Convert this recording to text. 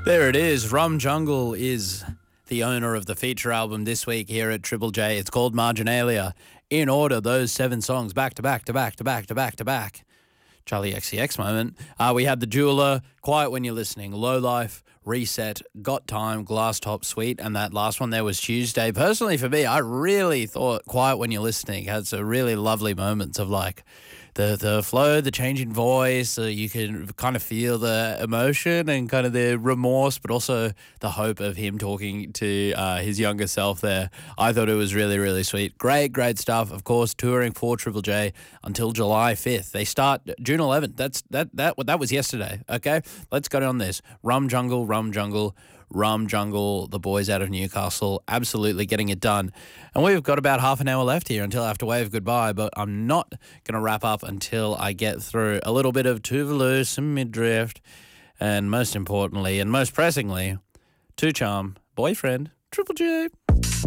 There it is. Rum Jungle is the owner of the feature album this week here at Triple J. It's called Marginalia. In order, those 7 songs back to back to back to back to back to back. Charlie XCX moment. We had The Jeweler, Quiet When You're Listening, Low Life, Reset, Got Time, Glass Top Suite, and that last one there was Tuesday. Personally, for me, I really thought Quiet When You're Listening had some really lovely moments of like the flow, the change in voice. You can kind of feel the emotion and kind of the remorse, but also the hope of him talking to his younger self there. I thought it was really, really sweet. Great stuff. Of course, touring for Triple J until July 5th. They start June 11th. That was yesterday. Okay, let's go down this. Rum Jungle, the boys out of Newcastle, absolutely getting it done. And we've got about half an hour left here until I have to wave goodbye, but I'm not going to wrap up until I get through a little bit of Tuvalu, some Midrift, and most importantly and most pressingly, Two Charm, Boyfriend, Triple J.